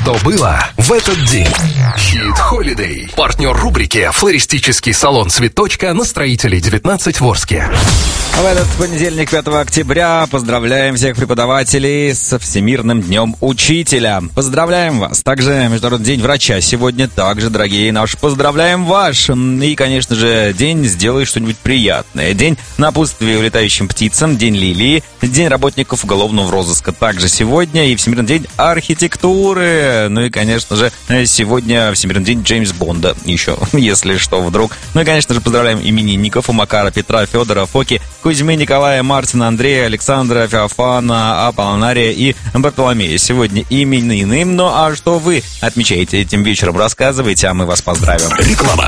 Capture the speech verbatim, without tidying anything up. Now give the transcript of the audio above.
что было в этот день. Hit Holiday. Партнер рубрики «Флористический салон Цветочка» на Строителей девятнадцать в Орске. В этот понедельник, пятого октября, поздравляем всех преподавателей со Всемирным днем учителя. Поздравляем вас. Также Международный день врача сегодня. Также, дорогие наши, поздравляем вас. И, конечно же, день «Сделай что-нибудь приятное». День напутствия улетающим птицам, день лилии, день работников уголовного розыска. Также сегодня и Всемирный день архитектуры. Ну и, конечно же, сегодня Всемирный день Джеймса Бонда. Еще, если что, вдруг. Ну и, конечно же, поздравляем именинников: у Макара, Петра, Федора, Фоки, Кузьмы, Николая, Мартина, Андрея, Александра, Феофана, Аполлонария и Бартоломея. Сегодня именины. Ну а что вы отмечаете этим вечером, рассказывайте, а мы вас поздравим. Реклама.